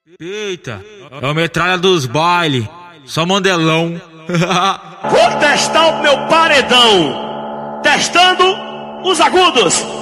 Eita, é o metralha dos baile, só mandelão. Vou testar o meu paredão, testando os agudos.